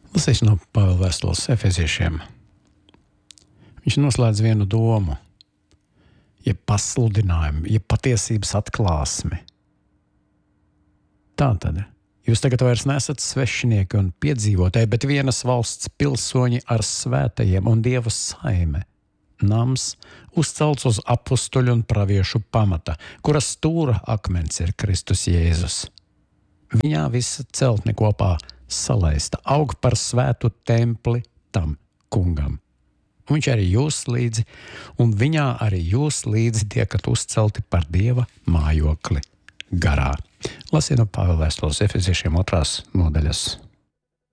Lasīšu no Pāvila vēstules Efeziešiem. Viņš noslēdz vienu domu, jeb pasludinājumu, jeb patiesības atklāsmi. Tātad, jūs tagad vairs nesat svešinieki un piedzīvotāji, bet vienas valsts pilsoņi ar svētajiem un Dieva saime. Nams uzcelts uz apustuļu un praviešu pamata, kura stūra akmens ir Kristus Jēzus. Viņā visa celtne kopā salaista, aug par svētu templi tam kungam. Un viņš arī jūs līdzi, un viņā arī jūs līdzi tiekat uzcelti par Dieva mājokli garā. Lasiet no Pāvila vēstules Efeziešiem 2. nodaļas